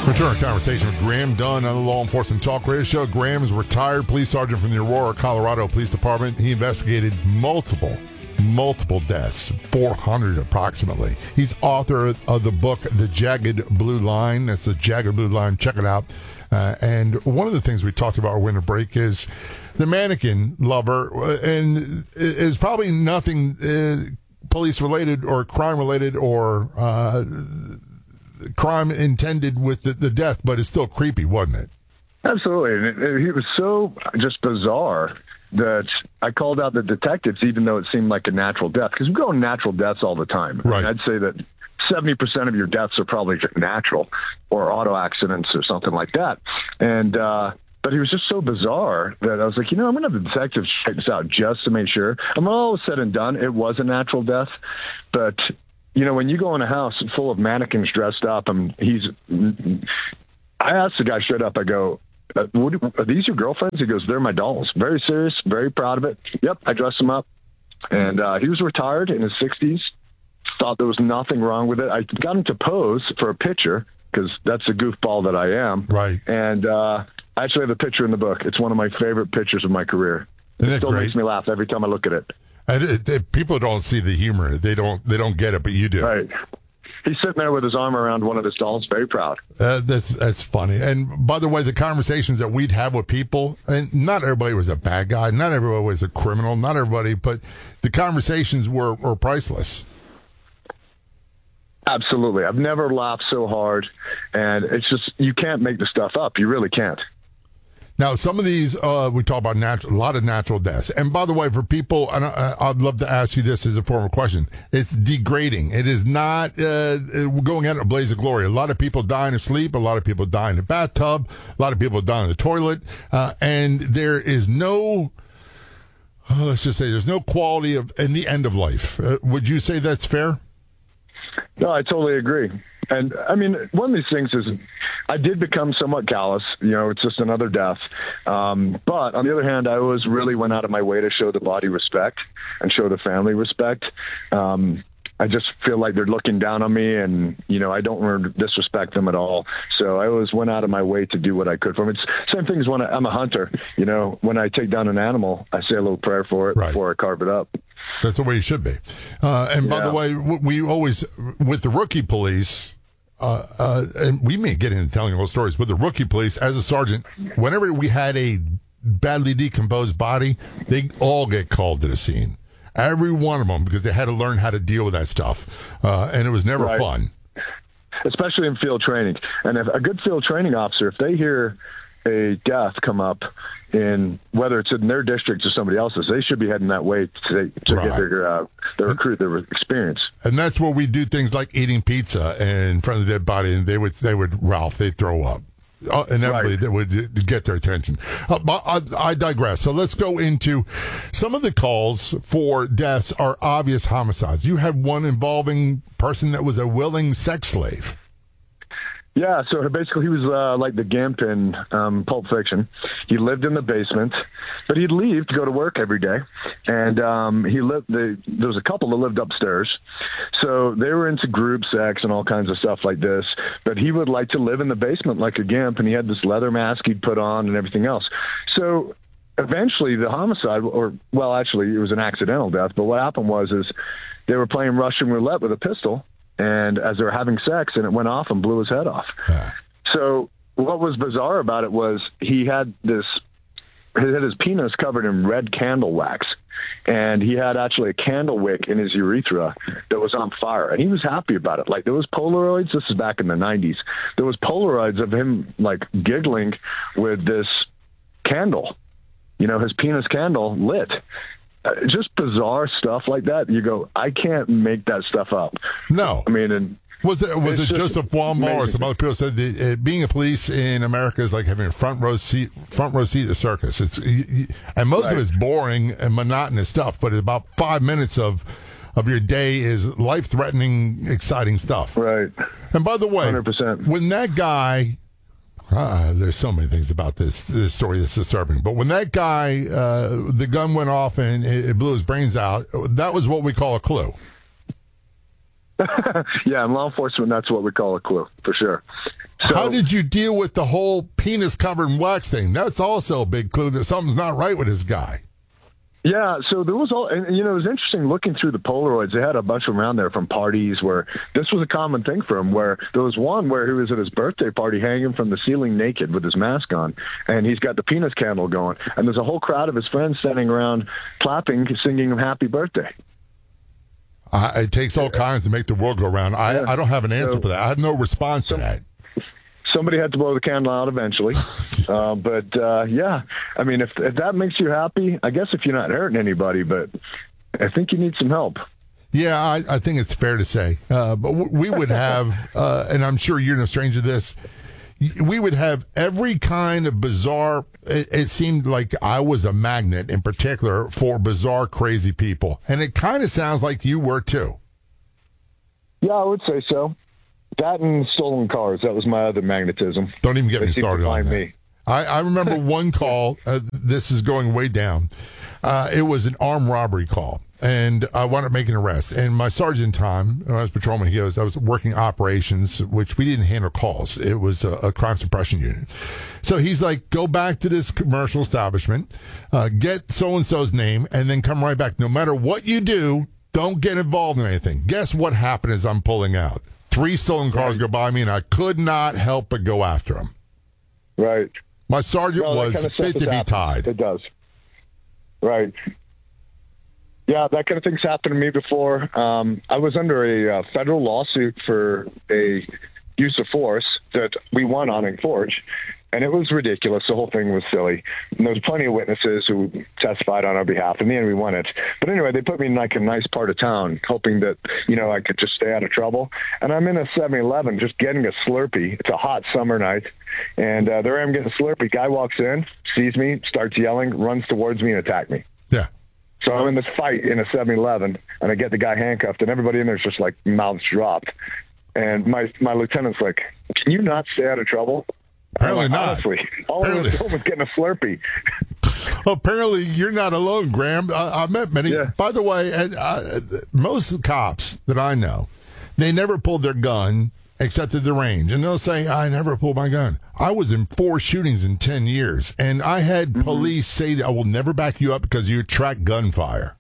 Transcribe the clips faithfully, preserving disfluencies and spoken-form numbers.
Return our conversation with Graham Dunn on the Law Enforcement Talk Radio Show. Graham is a retired police sergeant from the Aurora, Colorado Police Department. He investigated multiple, multiple deaths, four hundred approximately. He's author of the book, The Jagged Blue Line. That's The Jagged Blue Line. Check it out. Uh, and one of the things we talked about our winter break is the mannequin lover, and is probably nothing uh, police-related or crime-related or uh, crime intended with the, the death, but it's still creepy, wasn't it? Absolutely. And it, it, it was so just bizarre that I called out the detectives, even though it seemed like a natural death, because we go on natural deaths all the time. Right. And I'd say that seventy percent of your deaths are probably natural or auto accidents or something like that. And, uh, but he was just so bizarre that I was like, you know, I'm going to have the detectives check this out just to make sure. I mean, all said and done, it was a natural death. But, you know, when you go in a house full of mannequins dressed up, and he's, I asked the guy straight up, I go, uh, what, are these your girlfriends? He goes, they're my dolls. Very serious, very proud of it. Yep, I dressed him up. And uh, he was retired in his sixties. Thought there was nothing wrong with it. I got him to pose for a picture because that's the goofball that I am. Right. And uh, I actually have a picture in the book. It's one of my favorite pictures of my career. Isn't it it still great? makes me laugh every time I look at it. And it, it, people don't see the humor. They don't. They don't get it, but you do. Right. He's sitting there with his arm around one of his dolls, very proud. Uh, that's that's funny. And by the way, the conversations that we'd have with people, and not everybody was a bad guy, not everybody was a criminal, not everybody, but the conversations were, were priceless. Absolutely. I've never laughed so hard, and it's just, you can't make the stuff up. You really can't. Now, some of these, uh, we talk about natural, a lot of natural deaths. And by the way, for people, and I, I'd love to ask you this as a form of question, it's degrading. It is not uh, going out in a blaze of glory. A lot of people die in their sleep. A lot of people die in the bathtub. A lot of people die in the toilet. Uh, and there is no, oh, let's just say, there's no quality of in the end of life. Uh, would you say that's fair? No, I totally agree. And, I mean, one of these things is I did become somewhat callous. You know, it's just another death. Um, but, on the other hand, I always really went out of my way to show the body respect and show the family respect. Um, I just feel like they're looking down on me, and, you know, I don't want to disrespect them at all. So I always went out of my way to do what I could for them. It's the same thing as when I, I'm a hunter. You know, when I take down an animal, I say a little prayer for it right before I carve it up. That's the way it should be. Uh, and by yeah. the way, we always, with the rookie police, uh, uh, and we may get into telling all stories, but the rookie police, as a sergeant, whenever we had a badly decomposed body, they all get called to the scene. Every one of them, because they had to learn how to deal with that stuff. Uh, and it was never right. fun. Especially in field training. And if a good field training officer, if they hear a death come up in, whether it's in their district or somebody else's, they should be heading that way to, to right. get their, uh, their recruit, their experience. And that's where we do things like eating pizza in front of the dead body, and they would, they would, Ralph, they'd throw up. Uh, inevitably, right. that would get their attention. Uh, but I, I digress. So let's go into some of the calls for deaths are obvious homicides. You had one involving a person that was a willing sex slave. Yeah, so basically he was uh, like the Gimp in um, Pulp Fiction. He lived in the basement, but he'd leave to go to work every day. And um, he lived. The, there was a couple that lived upstairs, so they were into group sex and all kinds of stuff like this. But he would like to live in the basement like a Gimp, and he had this leather mask he'd put on and everything else. So eventually the homicide, or well, actually it was an accidental death. But what happened was is they were playing Russian roulette with a pistol. And as they were having sex, and it went off and blew his head off. Yeah. So what was bizarre about it was he had this, he had his penis covered in red candle wax, and he had actually a candle wick in his urethra that was on fire, and he was happy about it. Like, there was Polaroids. This is back in the nineties. There was Polaroids of him like giggling with this candle, you know, his penis candle lit. Uh, just bizarre stuff like that. You go, I can't make that stuff up. No. I mean, and was it was it just Joseph Wambaugh or some other people said that, uh, being a police in America is like having a front row seat front row seat at the circus. It's and most right. of it's boring and monotonous stuff, but about five minutes of of your day is life threatening, exciting stuff. Right. And by the way, one hundred percent. When that guy. Uh, there's so many things about this, this story that's disturbing. But when that guy, uh, the gun went off and it, it blew his brains out, that was what we call a clue. Yeah, in law enforcement, that's what we call a clue, for sure. So, how did you deal with the whole penis covered in wax thing? That's also a big clue that something's not right with this guy. Yeah, so there was all, and you know, it was interesting looking through the Polaroids. They had a bunch of them around there from parties where this was a common thing for him, where there was one where he was at his birthday party hanging from the ceiling naked with his mask on, and he's got the penis candle going, and there's a whole crowd of his friends standing around clapping, singing him happy birthday. Uh, it takes all kinds to make the world go round. I, Yeah. I don't have an answer So- for that. I have no response to that. Somebody had to blow the candle out eventually. uh, but, uh, yeah, I mean, if, if that makes you happy, I guess if you're not hurting anybody, but I think you need some help. Yeah, I, I think it's fair to say. Uh, but w- we would have, uh, and I'm sure you're no stranger to this, we would have every kind of bizarre, it, it seemed like I was a magnet in particular for bizarre, crazy people. And it kind of sounds like you were too. Yeah, I would say so. That and stolen cars. That was my other magnetism. Don't even get They me seem to started on find that. me. I, I remember one call. Uh, this is going way down. Uh, it was an armed robbery call, and I wanted to make an arrest. And my sergeant time, when I was patrolman, he goes, I was working operations, which we didn't handle calls. It was a, a crime suppression unit. So he's like, go back to this commercial establishment, uh, get so-and-so's name, and then come right back. No matter what you do, don't get involved in anything. Guess what happened as I'm pulling out? Three stolen cars go by me, and I could not help but go after them. Right. My sergeant No, that was kind of stuff fit has to be happened. tied. It does. Right. Yeah, that kind of thing's happened to me before. Um, I was under a uh, federal lawsuit for a use of force that we won on in Forge, and it was ridiculous. The whole thing was silly. And there was plenty of witnesses who testified on our behalf. In the end, we won it. But anyway, they put me in like a nice part of town, hoping that, you know, I could just stay out of trouble. And I'm in a seven eleven just getting a Slurpee. It's a hot summer night. And uh, there I am getting a Slurpee. Guy walks in, sees me, starts yelling, runs towards me and attacked me. Yeah. So I'm in this fight in a seven eleven, and I get the guy handcuffed, and everybody in there's just like mouths dropped. And my my lieutenant's like, "Can you not stay out of trouble?" Apparently I'm like, not. Honestly, all Apparently. I was doing was getting a Slurpee. Apparently, you're not alone, Graham. I, I met many. Yeah. By the way, and, uh, most cops that I know, they never pulled their gun except at the range. And they'll say, I never pulled my gun. I was in four shootings in ten years, and I had Mm-hmm. police say that I will never back you up because you attract gunfire.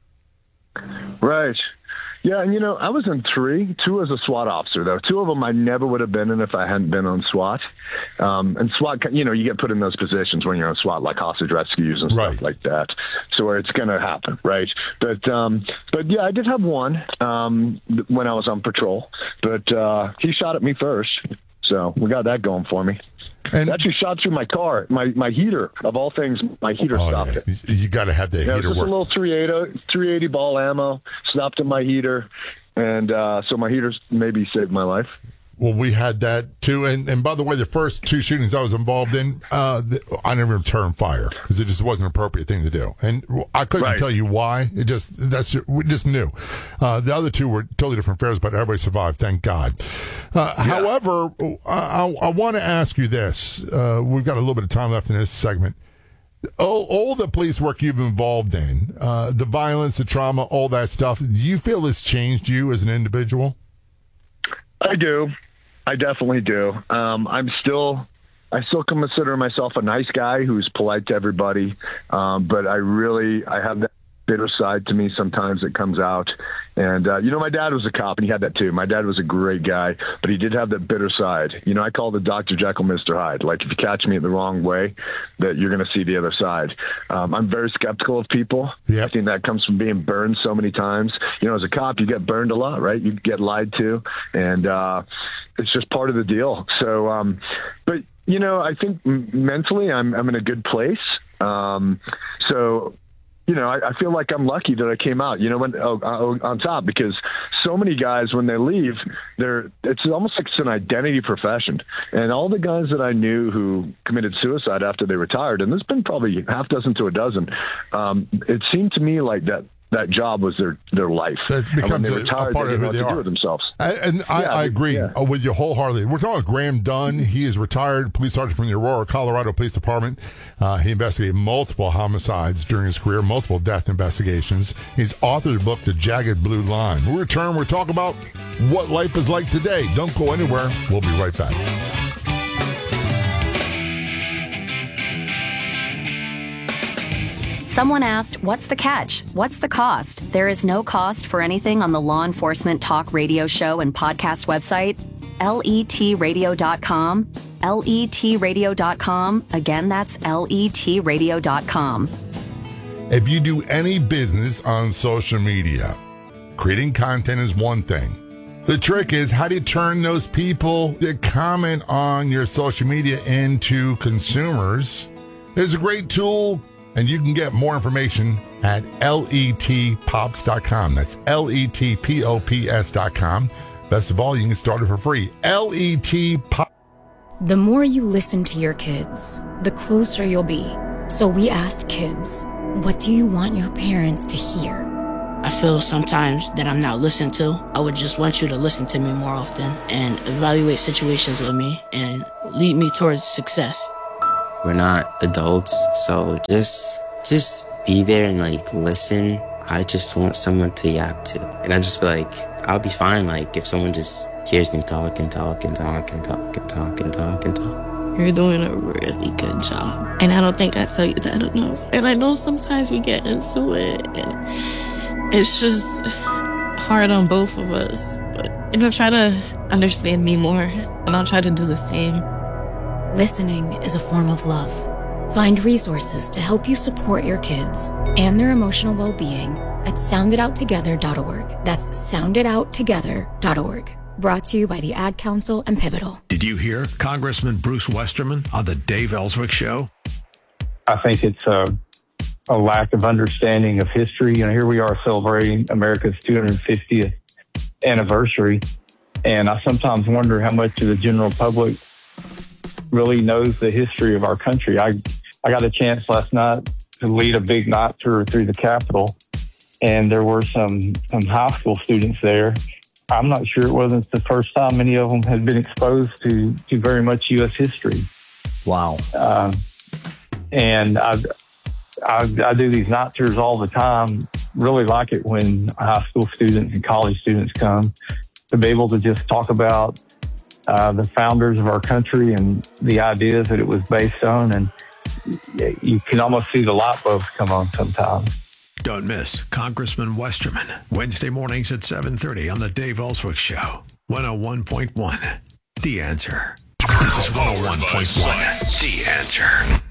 Right. Yeah, and you know, I was in three. Two as a SWAT officer, though. Two of them I never would have been in if I hadn't been on SWAT. Um, and SWAT, you know, you get put in those positions when you're on SWAT, like hostage rescues and Right. stuff like that. So where it's going to happen, right? But um, but yeah, I did have one um, when I was on patrol. But uh, he shot at me first, so we got that going for me. And It actually shot through my car, my my heater. Of all things, my heater oh, stopped yeah. it. You, you got to have that Yeah, it was heater just a work. little three eighty, three eighty ball ammo, stopped at my heater, and uh, so my heaters maybe saved my life. Well, we had that too. And, and by the way, the first two shootings I was involved in, uh, th- I never returned fire because it just wasn't an appropriate thing to do. And I couldn't Right. tell you why. It just, that's, just, we just knew. Uh, the other two were totally different affairs, but everybody survived. Thank God. Uh, Yeah. However, I, I, I want to ask you this. Uh, we've got a little bit of time left in this segment. All, all the police work you've been involved in, uh, the violence, the trauma, all that stuff, do you feel has changed you as an individual? I do. I definitely do. Um, I'm still, I still consider myself a nice guy who's polite to everybody. Um, but I really, I have that bitter side to me sometimes that comes out. And, uh, you know, my dad was a cop and he had that too. My dad was a great guy, but he did have that bitter side. You know, I call it Doctor Jekyll, Mister Hyde. Like if you catch me the wrong way, that you're going to see the other side. Um, I'm very skeptical of people. Yep. I think that comes from being burned so many times. You know, as a cop, you get burned a lot, right? You get lied to, and uh, it's just part of the deal. So, um, but you know, I think m- mentally, I'm I'm in a good place. Um, so. You know, I, I feel like I'm lucky that I came out, you know, when oh, oh, on top, because so many guys, when they leave, they're it's almost like it's an identity profession. And all the guys that I knew who committed suicide after they retired, and there's been probably half dozen to a dozen, um, it seemed to me like that that job was their, their life. That becomes and when they a, retired, a part they of didn't who know they what to are. do with themselves. I, and I, yeah, I agree yeah. with you wholeheartedly. We're talking about Graham Dunn. He is retired police sergeant from the Aurora, Colorado Police Department. Uh, he investigated multiple homicides during his career, multiple death investigations. He's authored the book, The Jagged Blue Line. When we return, we're talking about what life is like today. Don't go anywhere. We'll be right back. Someone asked, what's the catch? What's the cost? There is no cost for anything on the Law Enforcement Talk radio show and podcast website, L E T radio dot com. L E T radio dot com. Again, that's L E T radio dot com. If you do any business on social media, creating content is one thing. The trick is, how do you turn those people that comment on your social media into consumers? There's a great tool, and you can get more information at L E T pops dot com. That's L E T P O P S dot com. Best of all, you can start it for free. L E T Pops. The more you listen to your kids, the closer you'll be. So we asked kids, what do you want your parents to hear? I feel sometimes that I'm not listened to. I would just want you to listen to me more often and evaluate situations with me and lead me towards success. We're not adults, so just just be there and like listen. I just want someone to yap to. And I just feel like I'll be fine like if someone just hears me talk and talk and talk and talk and talk and talk and talk. You're doing a really good job. And I don't think I tell you that enough. And I know sometimes we get into it and it's just hard on both of us. But you know, try to understand me more and I'll try to do the same. Listening is a form of love. Find resources to help you support your kids and their emotional well-being at sound it out together dot org. That's sound it out together dot org. Brought to you by the Ad Council and Pivotal. Did you hear Congressman Bruce Westerman on the Dave Ellswick Show? I think it's a, a lack of understanding of history. You know, here we are celebrating America's two hundred fiftieth anniversary, and I sometimes wonder how much of the general public really knows the history of our country. I I got a chance last night to lead a big night tour through the Capitol, and there were some, some high school students there. I'm not sure it wasn't the first time many of them had been exposed to, to very much U S history. Wow. Uh, and I, I, I do these night tours all the time. Really like it when high school students and college students come to be able to just talk about uh, the founders of our country and the ideas that it was based on. And you can almost see the light bulbs come on sometimes. Don't miss Congressman Westerman, Wednesday mornings at seven thirty on the Dave Ellswick Show. one oh one point one, The Answer. This is one oh one point one, The Answer.